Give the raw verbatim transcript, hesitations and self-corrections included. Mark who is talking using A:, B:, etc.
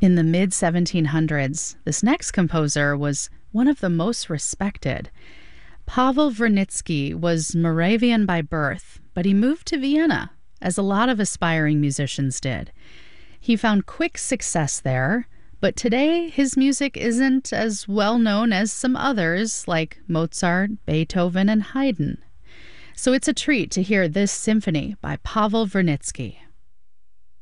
A: In the mid seventeen hundreds, this next composer was one of the most respected. Pavel Vernitsky was Moravian by birth, but he moved to Vienna, as a lot of aspiring musicians did. He found quick success there, but today his music isn't as well known as some others like Mozart, Beethoven, and Haydn. So it's a treat to hear this symphony by Pavel Vernitsky.